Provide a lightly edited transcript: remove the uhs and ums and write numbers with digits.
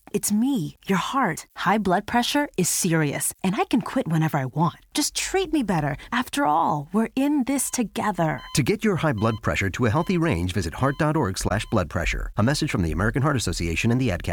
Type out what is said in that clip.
It's me, your heart. High blood pressure is serious, and I can quit whenever I want. Just treat me better. After all, we're in this together. To get your high blood pressure to a healthy range, visit heart.org/blood pressure. A message from the American Heart Association and the Ad Council.